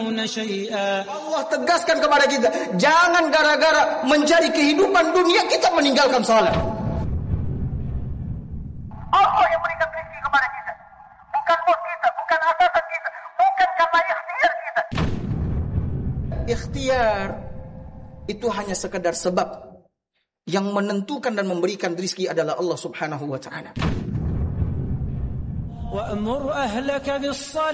Allah tegaskan kepada kita, jangan gara-gara mencari kehidupan dunia kita meninggalkan salat. Allah yang berikan rezeki kepada kita, bukan bos kita, bukan atasan kita, bukan karena ikhtiar kita. Ikhtiar itu hanya sekedar sebab. Yang menentukan dan memberikan rezeki adalah Allah Subhanahu wa taala.